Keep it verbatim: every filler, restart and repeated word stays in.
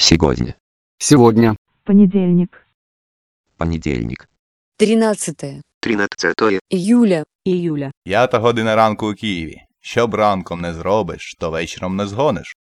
Сегодня. Сегодня. Понедельник. Понедельник. тринадцатое тринадцятое июля. Июля. П'ята година ранку у Києві. Що б ранком не зробиш, то вечором не згониш.